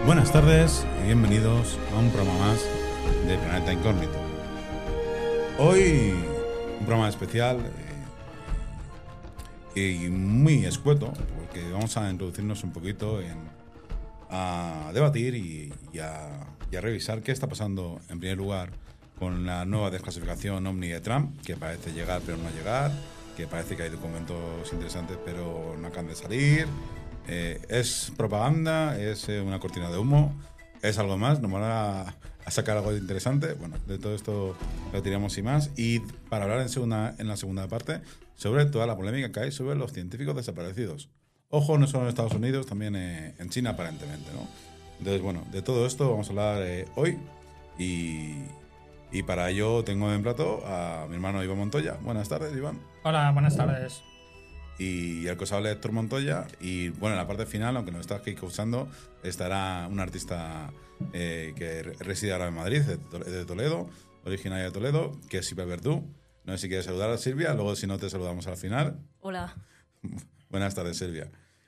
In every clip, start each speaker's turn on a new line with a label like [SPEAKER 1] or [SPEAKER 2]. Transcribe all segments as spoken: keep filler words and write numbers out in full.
[SPEAKER 1] Buenas tardes y bienvenidos a un programa más de Planeta Incógnito. Hoy un programa especial eh, y muy escueto, porque vamos a introducirnos un poquito en, a debatir y, y, a, y a revisar qué está pasando en primer lugar con la nueva desclasificación Omni de Trump, que parece llegar pero no llegar, que parece que hay documentos interesantes pero no acaban de salir. Eh, ¿Es propaganda? ¿Es eh, una cortina de humo? ¿Es algo más? ¿Nos van a, a sacar algo interesante? Bueno, de todo esto lo tiramos y más. Y para hablar en, segunda, en la segunda parte sobre toda la polémica que hay sobre los científicos desaparecidos. Ojo, no solo en Estados Unidos, también eh, en China aparentemente, ¿no? Entonces, bueno, de todo esto vamos a hablar eh, hoy. Y, y para ello tengo en plato a mi hermano Iván Montoya. Buenas tardes, Iván.
[SPEAKER 2] Hola, buenas tardes.
[SPEAKER 1] Y el que os habla Héctor Montoya. Y bueno, en la parte final, aunque nos está aquí causando, estará un artista eh, que reside ahora en Madrid, de Toledo, originaria de Toledo, que es Silvia Verdú. No sé si quieres saludar a Silvia, luego si no te saludamos al final.
[SPEAKER 3] Hola.
[SPEAKER 1] Buenas tardes, Silvia.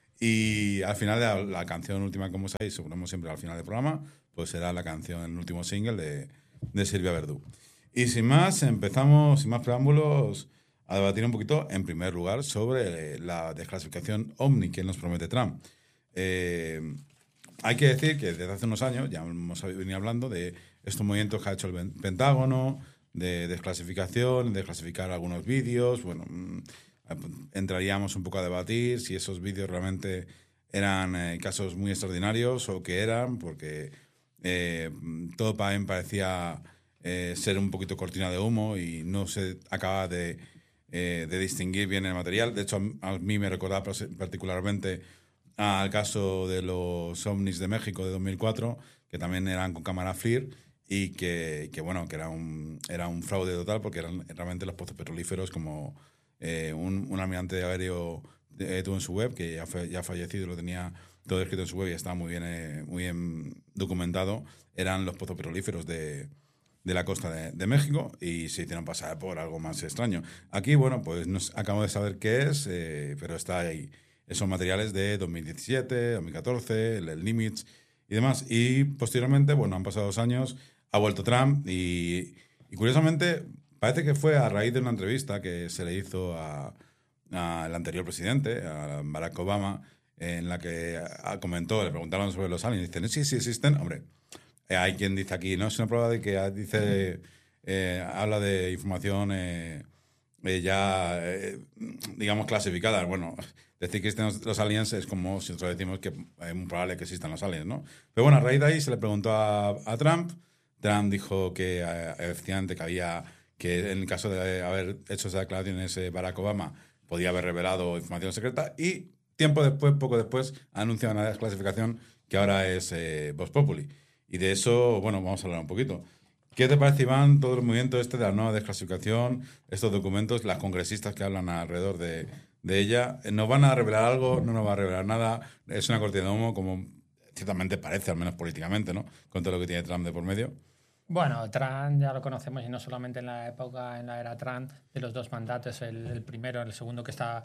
[SPEAKER 1] Y al final de la, la canción última, como sabéis, suponemos siempre al final del programa, pues será la canción, el último single de, de Silvia Verdú. Y sin más, empezamos, sin más preámbulos, a debatir un poquito, en primer lugar, sobre la desclasificación Omni que nos promete Trump. Eh, hay que decir que desde hace unos años ya hemos venido hablando de estos movimientos que ha hecho el Pentágono, de desclasificación, de desclasificar algunos vídeos. Bueno, entraríamos un poco a debatir si esos vídeos realmente eran eh, casos muy extraordinarios o qué eran, porque eh, todo para mí parecía eh, ser un poquito cortina de humo y no se acaba de... Eh, de distinguir bien el material. De hecho, a, a mí me recordaba particularmente al caso de los ovnis de México de dos mil cuatro, que también eran con cámara FLIR y que, que bueno, que era un, era un fraude total porque eran realmente los pozos petrolíferos, como eh, un, un almirante aéreo eh, tuvo en su web, que ya, fue, ya fallecido, lo tenía todo escrito en su web y estaba muy bien, eh, muy bien documentado. Eran los pozos petrolíferos de de la costa de, de México y se hicieron pasar por algo más extraño. Aquí, bueno, pues nos acabamos de saber qué es, eh, pero está ahí. Esos materiales de dos mil diecisiete, dos mil catorce, el, el Nimitz y demás. Y posteriormente, bueno, han pasado dos años, ha vuelto Trump y, y curiosamente parece que fue a raíz de una entrevista que se le hizo al anterior presidente, a Barack Obama, en la que a, comentó, le preguntaron sobre los aliens y dicen, sí, sí existen, hombre. Eh, hay quien dice aquí, no es una prueba de que dice, eh, habla de información eh, eh, ya, eh, digamos, clasificada. Bueno, decir que existen los aliens es como si nosotros decimos que es muy probable que existan los aliens, ¿no? Pero bueno, a raíz de ahí se le preguntó a, a Trump. Trump dijo que eh, efectivamente que había, que en el caso de haber hecho esas declaraciones eh, Barack Obama, podía haber revelado información secreta y tiempo después, poco después, ha anunciado una desclasificación que ahora es eh, Vox Populi. Y de eso, bueno, vamos a hablar un poquito. ¿Qué te parece, Iván, todo el movimiento este de la nueva desclasificación, estos documentos, las congresistas que hablan alrededor de, de ella? ¿Nos van a revelar algo? ¿No nos va a revelar nada? Es una cortina de humo, como ciertamente parece, al menos políticamente, ¿no? Con todo lo que tiene Trump de por medio.
[SPEAKER 2] Bueno, Trump ya lo conocemos y no solamente en la época, en la era Trump, de los dos mandatos, el, el primero, el segundo que está,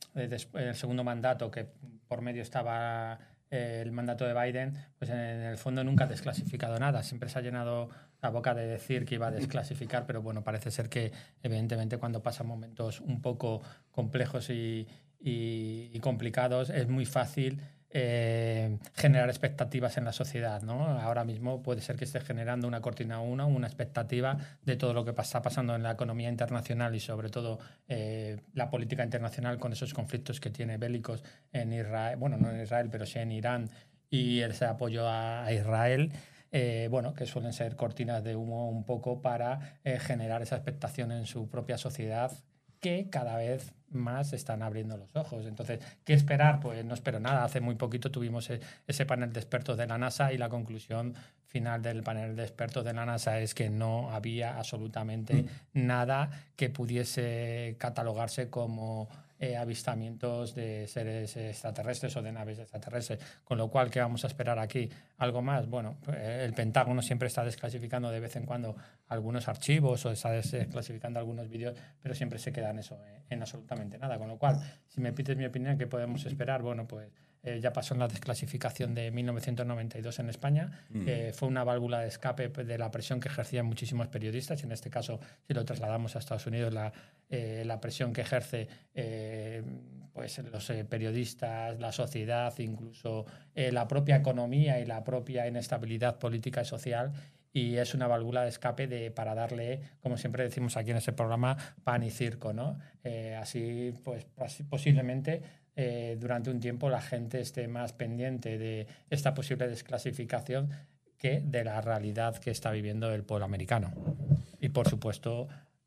[SPEAKER 2] el segundo mandato que por medio estaba el mandato de Biden, pues en el fondo nunca ha desclasificado nada. Siempre se ha llenado la boca de decir que iba a desclasificar, pero bueno, parece ser que evidentemente cuando pasan momentos un poco complejos y, y, y complicados es muy fácil eh, generar expectativas en la sociedad, ¿no? Ahora mismo puede ser que esté generando una cortina una, una expectativa de todo lo que está pasando en la economía internacional y sobre todo eh, la política internacional con esos conflictos que tiene bélicos en Israel, bueno, no en Israel, pero sí en Irán y ese apoyo a, a Israel. Eh, bueno, que suelen ser cortinas de humo un poco para eh, generar esa expectación en su propia sociedad que cada vez más están abriendo los ojos. Entonces, ¿qué esperar? Pues no espero nada. Hace muy poquito tuvimos ese panel de expertos de la NASA y la conclusión final del panel de expertos de la NASA es que no había absolutamente nada que pudiese catalogarse como eh, avistamientos de seres extraterrestres o de naves extraterrestres. Con lo cual, ¿qué vamos a esperar aquí? ¿Algo más? Bueno, el Pentágono siempre está desclasificando de vez en cuando algunos archivos o está desclasificando algunos vídeos, pero siempre se queda en eso, en absolutamente nada. Con lo cual, si me pides mi opinión, ¿qué podemos esperar? Bueno, pues eh, ya pasó en la desclasificación de mil novecientos noventa y dos en España. Mm. Eh, fue una válvula de escape de la presión que ejercían muchísimos periodistas, y en este caso, si lo trasladamos a Estados Unidos, la, eh, la presión que ejerce eh, pues los eh, periodistas, la sociedad, incluso eh, la propia economía y la propia inestabilidad política y social. Y es una válvula de escape de, para darle, como siempre decimos aquí en este programa, pan y circo, ¿no? Eh, así, pues, posiblemente eh, durante un tiempo la gente esté más pendiente de esta posible desclasificación que de la realidad que está viviendo el pueblo americano. Y, por supuesto,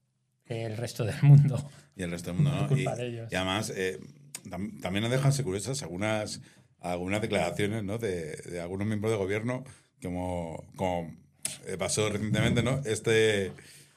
[SPEAKER 2] el resto del mundo.
[SPEAKER 1] Y el resto del mundo, ¿no? Culpa y, de ellos. Y además, eh, tam- también nos dejan curiosas algunas, algunas declaraciones, ¿no? de, de algunos miembros de gobierno, como... como pasó recientemente, ¿no? Este,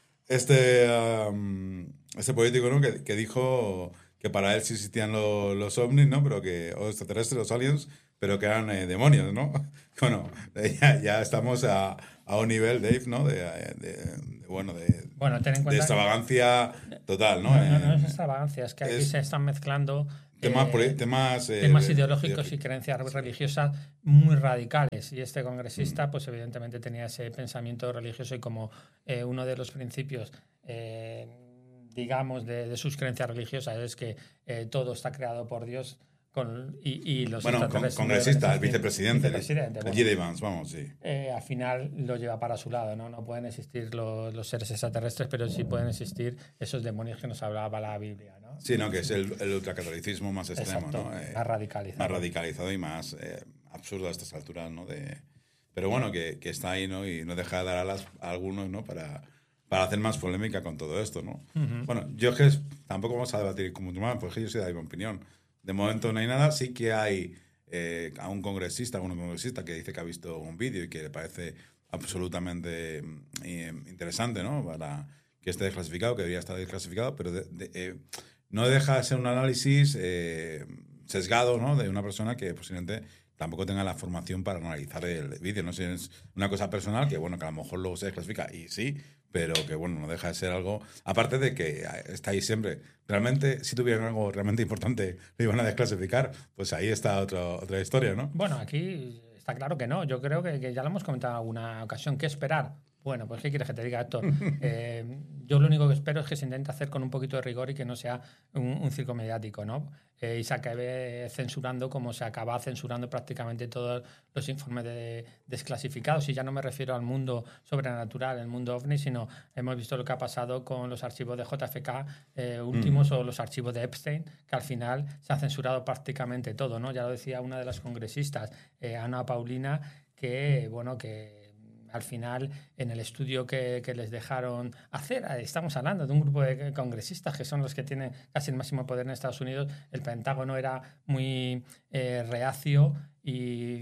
[SPEAKER 1] este, um, este político, ¿no? Que, que dijo que para él sí existían los, los ovnis, ¿no? Pero que, o extraterrestres, los aliens, pero que eran eh, demonios, ¿no? Bueno, ya, ya estamos a, a un nivel, Dave, ¿no? De, de, de bueno, de,
[SPEAKER 2] bueno, ten en cuenta
[SPEAKER 1] de extravagancia total, ¿no?
[SPEAKER 2] No, no, no es extravagancia, es que aquí
[SPEAKER 1] es,
[SPEAKER 2] se están mezclando
[SPEAKER 1] temas,
[SPEAKER 2] eh,
[SPEAKER 1] temas, eh,
[SPEAKER 2] temas ideológicos
[SPEAKER 1] de,
[SPEAKER 2] y creencias sí. religiosas muy radicales. Y este congresista, mm. pues evidentemente tenía ese pensamiento religioso, y como eh, uno de los principios, eh, digamos, de, de sus creencias religiosas es que eh, todo está creado por Dios. Con, y, y los
[SPEAKER 1] bueno, con, congresista, el vicepresidente,
[SPEAKER 2] vicepresidente
[SPEAKER 1] el J D Vance, vamos, sí.
[SPEAKER 2] Eh, al final lo lleva para su lado, ¿no? No pueden existir los, los seres extraterrestres, pero sí pueden existir esos demonios que nos hablaba la Biblia, ¿no?
[SPEAKER 1] Sí, no, que es el, el ultracatolicismo más extremo,
[SPEAKER 2] Exacto,
[SPEAKER 1] ¿no? Eh,
[SPEAKER 2] más radicalizado.
[SPEAKER 1] Más radicalizado y más eh, absurdo a estas alturas, ¿no? De, pero bueno, que, que está ahí, ¿no? Y no deja de dar alas a algunos, ¿no? Para, para hacer más polémica con todo esto, ¿no? Uh-huh. Bueno, yo es que tampoco vamos a debatir como tu mamá, porque yo soy de mi opinión. De momento no hay nada. Sí que hay eh, a un congresista, a un congresista que dice que ha visto un vídeo y que le parece absolutamente eh, interesante, ¿no? Para que esté desclasificado, que debería estar desclasificado, pero de, de, eh, no deja de ser un análisis eh, sesgado, ¿no? De una persona que posiblemente tampoco tenga la formación para analizar el vídeo. No sé, si es una cosa personal que, bueno, que a lo mejor luego se desclasifica, y sí, pero que, bueno, no deja de ser algo... Aparte de que está ahí siempre. Realmente, si tuvieran algo realmente importante, lo iban a desclasificar, pues ahí está otro, otra historia, ¿no?
[SPEAKER 2] Bueno, aquí está claro que no. Yo creo que, que ya lo hemos comentado en alguna ocasión. ¿Qué esperar? Bueno, pues ¿qué quieres que te diga, Héctor? Eh, yo lo único que espero es que se intente hacer con un poquito de rigor y que no sea un, un circo mediático, ¿no? Eh, y se acabe censurando como se acaba censurando prácticamente todos los informes de desclasificados. Y ya no me refiero al mundo sobrenatural, el mundo ovni, sino hemos visto lo que ha pasado con los archivos de J F K eh, últimos mm. o los archivos de Epstein, que al final se ha censurado prácticamente todo, ¿no? Ya lo decía una de las congresistas, eh, Ana Paulina, que, bueno, que al final, en el estudio que, que les dejaron hacer, estamos hablando de un grupo de congresistas que son los que tienen casi el máximo poder en Estados Unidos. El Pentágono era muy eh, reacio y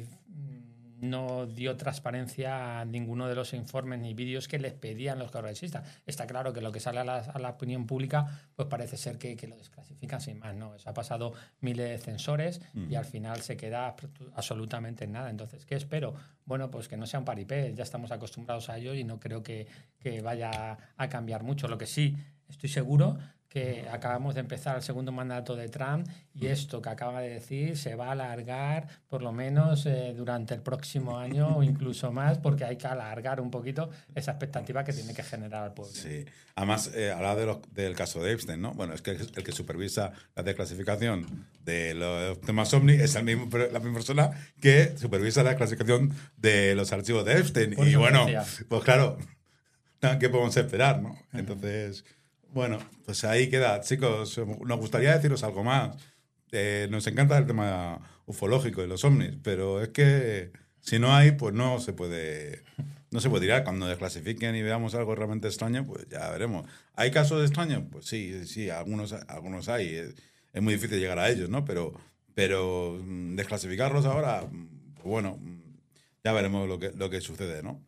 [SPEAKER 2] no dio transparencia a ninguno de los informes ni vídeos que les pedían los congresistas. Está claro que lo que sale a la, a la opinión pública, pues parece ser que, que lo desclasifican sin más, ¿no? Eso ha pasado miles de censores mm. y al final se queda absolutamente en nada. Entonces, ¿qué espero? Bueno, pues que no sea un paripé, ya estamos acostumbrados a ello y no creo que, que vaya a cambiar mucho. Lo que sí, estoy seguro que acabamos de empezar el segundo mandato de Trump y esto que acaba de decir se va a alargar por lo menos eh, durante el próximo año o incluso más, porque hay que alargar un poquito esa expectativa que tiene que generar al pueblo.
[SPEAKER 1] Sí, además eh, hablaba de los, del caso de Epstein, ¿no? Bueno, es que el que supervisa la desclasificación de los temas ovni es el mismo, la misma persona que supervisa la desclasificación de los archivos de Epstein. Por y bueno, decía. Pues claro, ¿qué podemos esperar, no? Entonces... Bueno, pues ahí queda. Chicos, nos gustaría deciros algo más. Eh, nos encanta el tema ufológico y los ovnis, pero es que si no hay, pues no se puede no se puede tirar. Cuando desclasifiquen y veamos algo realmente extraño, pues ya veremos. ¿Hay casos extraños? Pues sí, sí, algunos, algunos hay. Es, es muy difícil llegar a ellos, ¿no? Pero, pero desclasificarlos ahora, pues bueno, ya veremos lo que, lo que sucede, ¿no?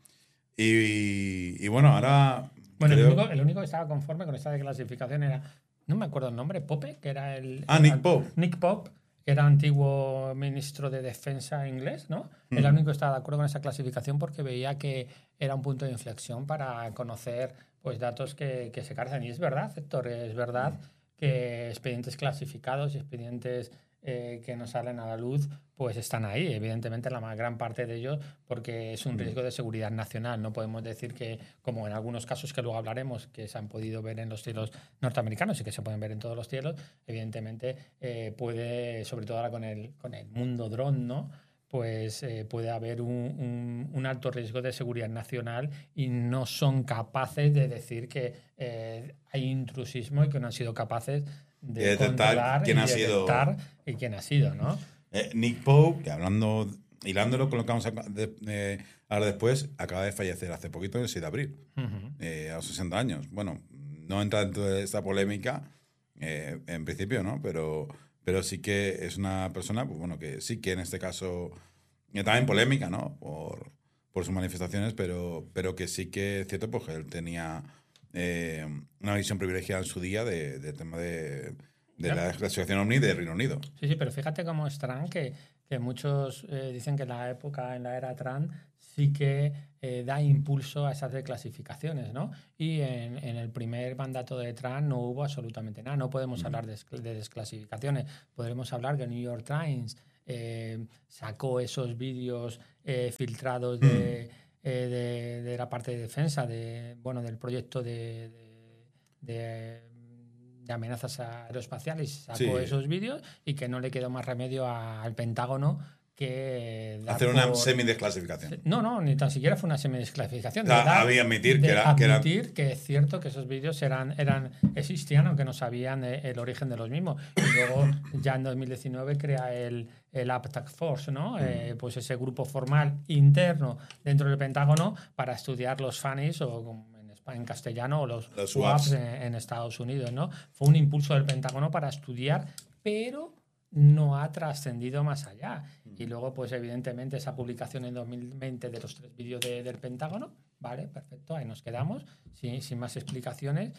[SPEAKER 1] Y, y bueno, ahora...
[SPEAKER 2] Bueno, el único, el único que estaba conforme con esta clasificación era, no me acuerdo el nombre, Pope, que era el...
[SPEAKER 1] Ah, Nick Pope.
[SPEAKER 2] Nick Pope, que era antiguo ministro de Defensa inglés, ¿no? Mm. Era el único que estaba de acuerdo con esa clasificación porque veía que era un punto de inflexión para conocer pues datos que, que se carecen. Y es verdad, Héctor, es verdad mm. que expedientes clasificados y expedientes eh, que nos salen a la luz, pues están ahí. Evidentemente, la más gran parte de ellos, porque es un riesgo de seguridad nacional. No podemos decir que, como en algunos casos que luego hablaremos, que se han podido ver en los cielos norteamericanos y que se pueden ver en todos los cielos, evidentemente eh, puede, sobre todo ahora con el, con el mundo dron, ¿no? pues eh, puede haber un, un, un alto riesgo de seguridad nacional y no son capaces de decir que eh, hay intrusismo y que no han sido capaces de,
[SPEAKER 1] de
[SPEAKER 2] controlar
[SPEAKER 1] quién
[SPEAKER 2] y
[SPEAKER 1] ha
[SPEAKER 2] de
[SPEAKER 1] sido
[SPEAKER 2] detectar y quién ha sido, ¿no?
[SPEAKER 1] Eh, Nick Pope, que hablando, hilándolo con lo que vamos a de, eh, ahora después, acaba de fallecer hace poquito, el seis de abril, uh-huh. eh, a los sesenta años. Bueno, no entra dentro de esta polémica, eh, en principio, ¿no? Pero, pero sí que es una persona, pues bueno, que sí que en este caso estaba en polémica, ¿no? Por, por sus manifestaciones, pero, pero que sí que es cierto, pues que él tenía eh, una visión privilegiada en su día de, de tema de... de la clasificación OVNI de Reino Unido.
[SPEAKER 2] Sí, sí, pero fíjate cómo es Trump, que, que muchos eh, dicen que en la época, en la era Trump, sí que eh, da impulso a esas declasificaciones, ¿no? Y en, en el primer mandato de Trump no hubo absolutamente nada. No podemos mm. hablar de, de desclasificaciones. Podremos hablar que el New York Times eh, sacó esos vídeos eh, filtrados de, mm. eh, de, de la parte de defensa, de, bueno, del proyecto de... de, de de amenazas aeroespaciales, sacó sí. esos vídeos y que no le quedó más remedio a, al Pentágono que
[SPEAKER 1] dar hacer una por... semidesclasificación.
[SPEAKER 2] No, no, ni tan siquiera fue una semidesclasificación.
[SPEAKER 1] O sea, dar, había admitir,
[SPEAKER 2] de
[SPEAKER 1] que, era,
[SPEAKER 2] admitir
[SPEAKER 1] que, era...
[SPEAKER 2] que es cierto que esos vídeos eran, eran, existían, aunque no sabían el origen de los mismos. Y luego, ya en dos mil diecinueve, crea el, el A P Task Force, ¿no? Mm. Eh, pues ese grupo formal interno dentro del Pentágono para estudiar los FANIs o en castellano o los, los U A Ps en, en Estados Unidos, ¿no? Fue un impulso del Pentágono para estudiar, pero no ha trascendido más allá. Y luego, pues evidentemente, esa publicación en dos mil veinte de los tres vídeos de, del Pentágono, vale, perfecto, ahí nos quedamos, sin, sin más explicaciones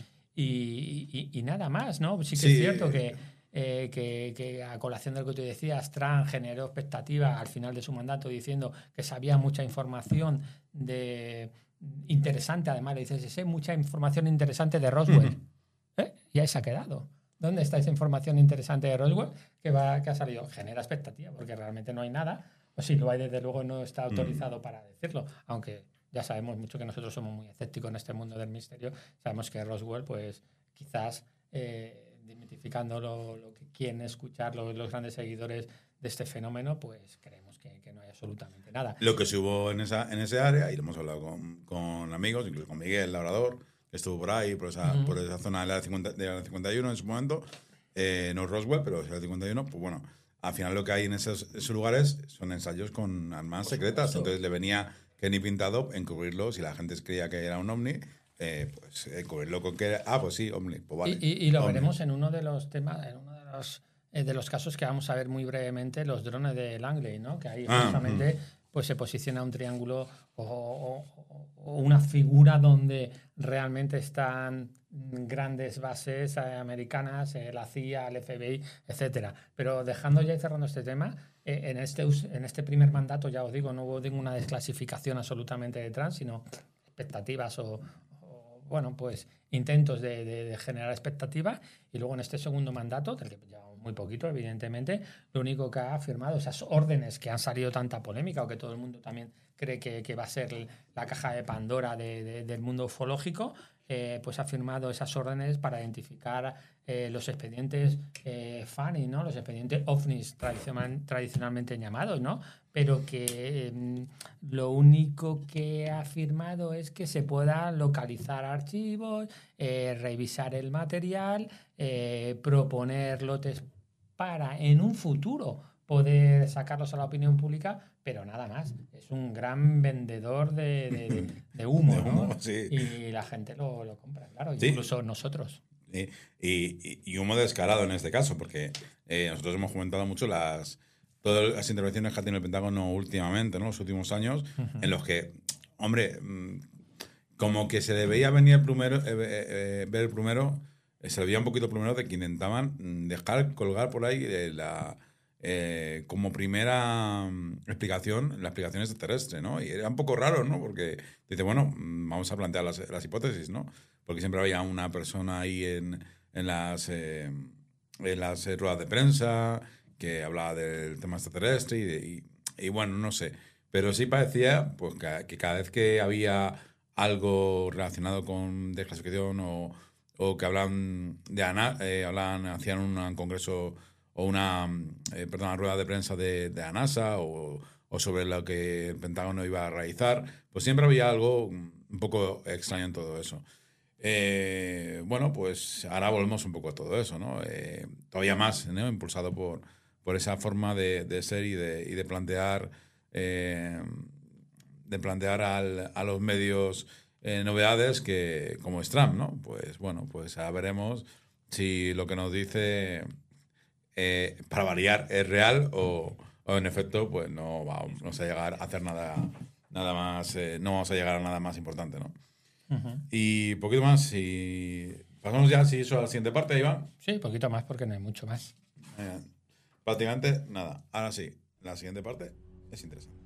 [SPEAKER 2] y, y, y nada más, ¿no? Sí que sí. Es cierto que, eh, que, que a colación de lo que tú decías, Trump generó expectativa al final de su mandato diciendo que sabía mucha información de... interesante, además le dices, sé mucha información interesante de Roswell. Uh-huh. ¿Eh? Y ahí se ha quedado. ¿Dónde está esa información interesante de Roswell que, va, que ha salido? Genera expectativa, porque realmente no hay nada. O si lo hay, desde luego no está autorizado uh-huh. para decirlo. Aunque ya sabemos mucho que nosotros somos muy escépticos en este mundo del misterio. Sabemos que Roswell, pues quizás, eh, desmitificando lo, lo que quieren escuchar los, los grandes seguidores de este fenómeno, pues creemos que, que no hay absolutamente nada.
[SPEAKER 1] Lo que se hubo en esa en ese área, y lo hemos hablado con, con amigos, incluso con Miguel, el labrador, que estuvo por ahí, por esa, uh-huh. por esa zona de la, cincuenta, de la cincuenta y uno en su momento, eh, no Roswell, pero la cincuenta y uno, pues bueno, al final lo que hay en esos, esos lugares son ensayos con armas por secretas, supuesto. Entonces le venía Kenny pintado en cubrirlo, si la gente creía que era un ovni, eh, pues eh, cubrirlo con que era, ah, pues sí, ovni, pues vale.
[SPEAKER 2] Y, y, y lo ovni. Veremos en uno de los temas, en uno de los... de los casos que vamos a ver muy brevemente, los drones de Langley, ¿no? Que ahí ah, justamente mm. pues se posiciona un triángulo o, o, o una figura donde realmente están grandes bases eh, americanas, eh, la C I A, el F B I, etcétera. Pero dejando ya y cerrando este tema, eh, en, este, en este primer mandato, ya os digo, no hubo ninguna desclasificación absolutamente de Trump, sino expectativas o, o bueno, pues intentos de, de, de generar expectativas. Y luego en este segundo mandato, del que ya muy poquito, evidentemente, lo único que ha firmado, esas órdenes que han salido tanta polémica o que todo el mundo también cree que, que va a ser la caja de Pandora de, de, del mundo ufológico, eh, pues ha firmado esas órdenes para identificar eh, los expedientes eh, FANI, ¿no? Los expedientes OVNIs tradicional, tradicionalmente llamados, ¿no? Pero que eh, lo único que ha firmado es que se pueda localizar archivos, eh, revisar el material, eh, proponer lotes para en un futuro poder sacarlos a la opinión pública, pero nada más. Es un gran vendedor de, de, de, de humo, de humo, ¿no? Sí. Y la gente lo, lo compra, claro, sí. Incluso nosotros.
[SPEAKER 1] Y, y, y humo descarado en este caso, porque eh, nosotros hemos comentado mucho las todas las intervenciones que ha tenido el Pentágono últimamente, ¿no? Los últimos años, uh-huh. en los que, hombre, como que se le veía venir el plumero, eh, eh, ver el plumero, eh, se le veía un poquito plumero de que intentaban dejar colgar por ahí eh, la... Eh, como primera um, explicación, la explicación extraterrestre, ¿no? Y era un poco raro, ¿no? Porque dice, bueno, vamos a plantear las, las hipótesis, ¿no? Porque siempre había una persona ahí en, en las, eh, en las ruedas de prensa que hablaba del tema extraterrestre y, de, y, y bueno, no sé. Pero sí parecía pues, que, que cada vez que había algo relacionado con desclasificación o, o que hablan de ANA, eh, hablan, hacían un congreso o una, eh, perdón, una rueda de prensa de, de la NASA o, o sobre lo que el Pentágono iba a realizar, pues siempre había algo un poco extraño en todo eso. Eh, bueno, pues ahora volvemos un poco a todo eso, ¿no? Eh, todavía más, ¿no? Impulsado por, por esa forma de, de ser y de, y de plantear, eh, de plantear al, a los medios eh, novedades que, como es Trump, ¿no? Pues bueno, pues ahora veremos si lo que nos dice, eh, para variar, es real o, o en efecto, pues no vamos, no vamos a llegar a hacer nada, nada más, eh, no vamos a llegar a nada más importante, ¿no?
[SPEAKER 2] Uh-huh.
[SPEAKER 1] Y poquito más, y pasamos ya, si eso, a la siguiente parte, Iván.
[SPEAKER 2] Sí, poquito más porque no hay mucho más.
[SPEAKER 1] Eh, prácticamente nada. Ahora sí, la siguiente parte es interesante.